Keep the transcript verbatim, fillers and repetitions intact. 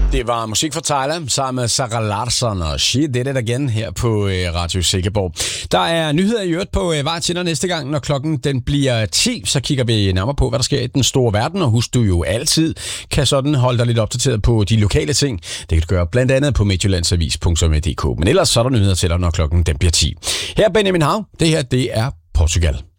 Det var musik fra Thailand sammen med Sarah Larsson og She Did It Again her på øh, Radio Silkeborg. Der er nyheder i øvrigt på øh, vej til dig næste gang, når klokken den bliver ti. Så kigger vi nærmere på, hvad der sker i den store verden. Og husk, du jo altid kan sådan holde dig lidt opdateret på de lokale ting. Det kan du gøre blandt andet på midtjyllandsavis punktum d k. Men ellers så er der nyheder til dig, når klokken den bliver ti. Her er Benjamin Hav. Det her, det er Portugal.